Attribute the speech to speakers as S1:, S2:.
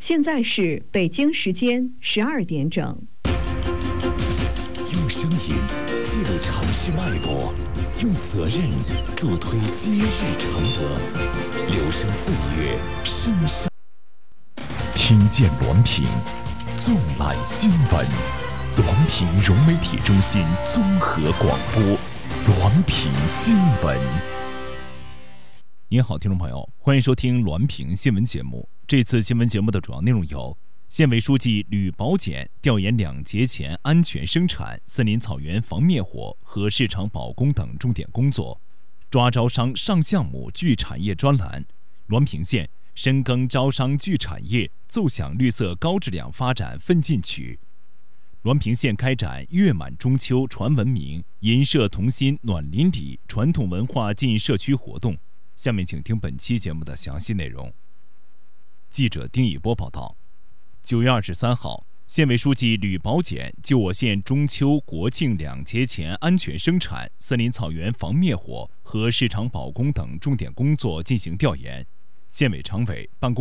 S1: 现在是北京时间12点整。
S2: 用声音记录城市脉搏，用责任助推今日承德。留声岁月，声声听见滦平，纵览新闻。滦平融媒体中心综合广播，滦平新闻。
S3: 您好，听众朋友，欢迎收听滦平新闻节目。这次新闻节目的主要内容有：县委书记吕宝简调研2节前安全生产、森林草原防灭火和市场保供等重点工作，抓招商上项目聚产业专栏。滦平县深耕招商聚产业，奏响绿色高质量发展奋进曲。滦平县开展月满中秋传文明、银社同心暖邻里传统文化进社区活动。下面请听本期节目的详细内容。记者丁以波报道，9月23号，县委书记吕宝简就我县中秋、国庆2节前安全生产、森林草原防灭火和市场保供等重点工作进行调研。县委常委办公